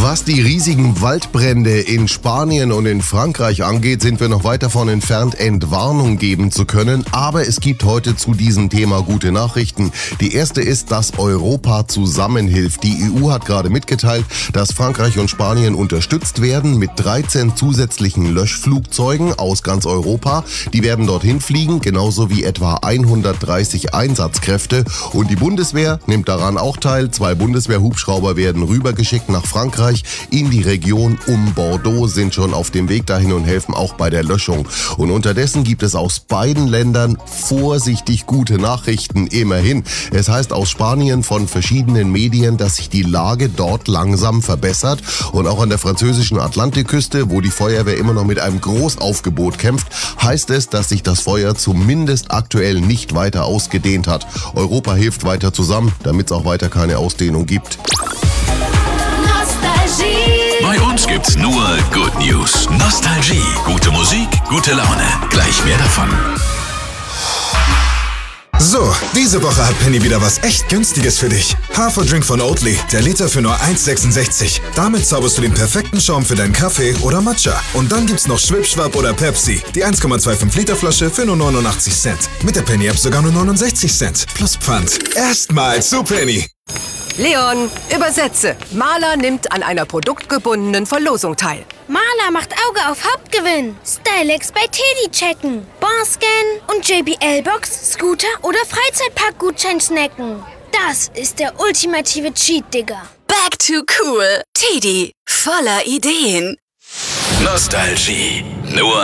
Was die riesigen Waldbrände in Spanien und in Frankreich angeht, sind wir noch weit davon entfernt, Entwarnung geben zu können. Aber es gibt heute zu diesem Thema gute Nachrichten. Die erste ist, dass Europa zusammenhilft. Die EU hat gerade mitgeteilt, dass Frankreich und Spanien unterstützt werden mit 13 zusätzlichen Löschflugzeugen aus ganz Europa. Die werden dorthin fliegen, genauso wie etwa 130 Einsatzkräfte. Und die Bundeswehr nimmt daran auch teil. 2 Bundeswehrhubschrauber werden rübergeschickt nach Frankreich. In die Region um Bordeaux, sind schon auf dem Weg dahin und helfen auch bei der Löschung. Und unterdessen gibt es aus beiden Ländern vorsichtig gute Nachrichten, immerhin. Es heißt aus Spanien von verschiedenen Medien, dass sich die Lage dort langsam verbessert. Und auch an der französischen Atlantikküste, wo die Feuerwehr immer noch mit einem Großaufgebot kämpft, heißt es, dass sich das Feuer zumindest aktuell nicht weiter ausgedehnt hat. Europa hilft weiter zusammen, damit es auch weiter keine Ausdehnung gibt. Bei uns gibt's nur Good News. Nostalgie, gute Musik, gute Laune. Gleich mehr davon. So, diese Woche hat Penny wieder was echt Günstiges für dich. Haferdrink von Oatly, der Liter für nur 1,66. Damit zauberst du den perfekten Schaum für deinen Kaffee oder Matcha. Und dann gibt's noch Schwipschwap oder Pepsi, die 1,25 Liter Flasche für nur 89 Cent. Mit der Penny-App sogar nur 69 Cent. Plus Pfand. Erstmal zu Penny. Leon, übersetze. Maler nimmt an einer produktgebundenen Verlosung teil. Maler macht Auge auf Hauptgewinn. Stylex bei Teddy checken. Barscan und JBL-Box, Scooter oder Freizeitpark-Gutschein snacken. Das ist der ultimative Cheat, Digga. Back to cool. Teddy, voller Ideen. Nostalgie. Nur